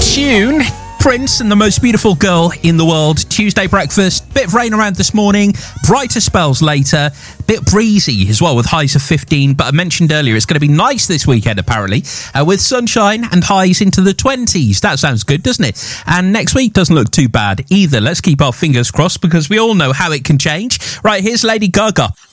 tune. Prince and the most beautiful girl in the world. Tuesday breakfast. Bit of rain around this morning. Brighter spells later. Bit breezy as well with highs of 15. But I mentioned earlier it's going to be nice this weekend apparently with sunshine and highs into the 20s. That sounds good, doesn't it? And next week doesn't look too bad either. Let's keep our fingers crossed because we all know how it can change. Right, here's Lady Gaga.